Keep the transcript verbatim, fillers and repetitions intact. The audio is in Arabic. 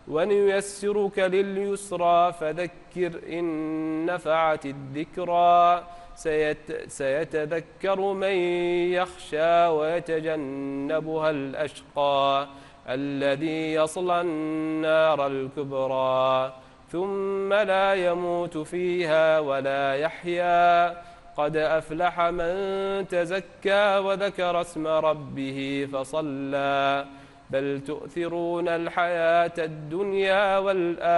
ونيسرك لليسرى فذكر إن نفعت الذكرى سيت سيتذكر من يخشى ويتجنبها الأشقى الذي يصلى النار الكبرى ثم لا يموت فيها ولا يحيا قد أفلح من تزكى وذكر اسم ربه فصلى بل تؤثرون الحياة الدنيا والآخرة